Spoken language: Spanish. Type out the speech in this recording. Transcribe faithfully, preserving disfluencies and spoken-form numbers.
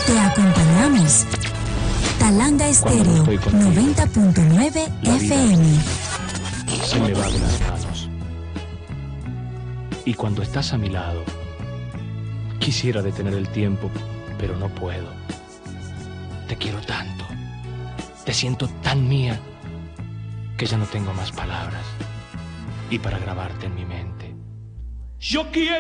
Te acompañamos. Talanga Estéreo noventa punto nueve F M. Se me va de las manos. Y cuando estás a mi lado, quisiera detener el tiempo, pero no puedo. Te quiero tanto, te siento tan mía, que ya no tengo más palabras. Y para grabarte en mi mente, yo quiero